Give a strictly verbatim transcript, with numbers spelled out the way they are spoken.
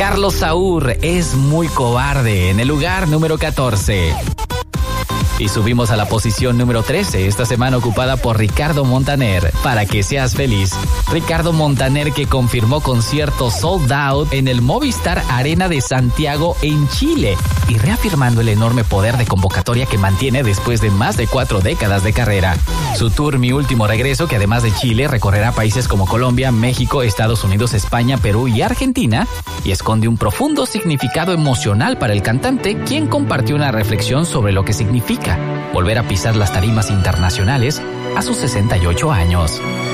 Carlos Saúr es muy cobarde en el lugar número catorce. Y subimos a la posición número trece, esta semana ocupada por Ricardo Montaner, Para que seas feliz. Ricardo Montaner, que confirmó concierto sold out en el Movistar Arena de Santiago en Chile, y reafirmando el enorme poder de convocatoria que mantiene después de más de cuatro décadas de carrera. Su tour Mi Último Regreso, que además de Chile recorrerá países como Colombia, México, Estados Unidos, España, Perú y Argentina, y esconde un profundo significado emocional para el cantante, quien compartió una reflexión sobre lo que significa volver a pisar las tarimas internacionales a sus sesenta y ocho años.